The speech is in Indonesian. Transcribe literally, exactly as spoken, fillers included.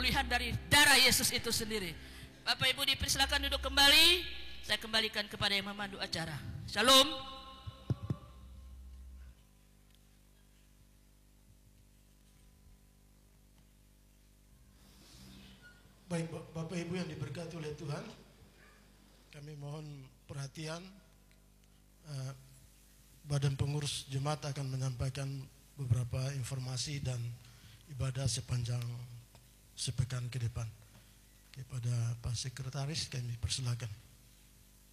pemulihan dari darah Yesus itu sendiri. Bapak Ibu dipersilakan duduk kembali. Saya kembalikan kepada yang memandu acara. Shalom. Baik Bapak Ibu yang diberkati oleh Tuhan, kami mohon perhatian. uh, Badan Pengurus Jemaat akan menyampaikan beberapa informasi dan ibadah sepanjang sepekan ke depan. Kepada Pak Sekretaris kami persilakan.